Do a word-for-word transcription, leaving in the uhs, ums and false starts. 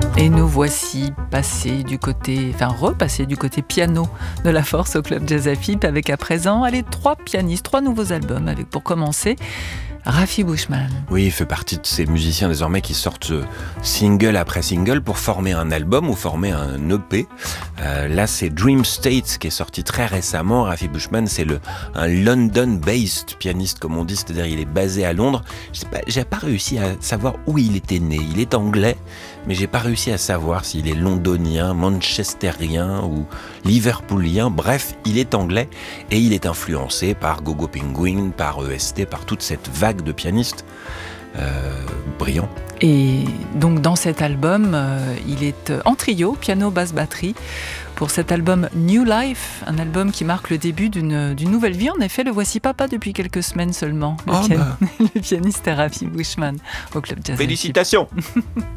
Et nous voici passés du côté, enfin repassés du côté piano de la force au Club Jazz Afip avec à présent, allez, trois pianistes, trois nouveaux albums avec pour commencer Rafi Bushman. Oui, il fait partie de ces musiciens désormais qui sortent single après single pour former un album ou former un E P. Euh, là, c'est Dream State qui est sorti très récemment. Rafi Bushman, c'est le, un London-based pianiste, comme on dit, c'est-à-dire il est basé à Londres. Je sais pas, j'ai pas réussi à savoir où il était né. Il est anglais, mais j'ai pas réussi à savoir s'il est londonien, manchesterien ou liverpoolien. Bref, il est anglais et il est influencé par Gogo Penguin, par E S T, par toute cette vague de pianistes euh, brillants. Et donc dans cet album, euh, il est en trio, piano, basse, batterie, pour cet album New Life, un album qui marque le début d'une, d'une nouvelle vie. En effet, le voici papa depuis quelques semaines seulement. Le, oh pian... bah. le pianiste Rafi Bushman au Club Jazz. Félicitations.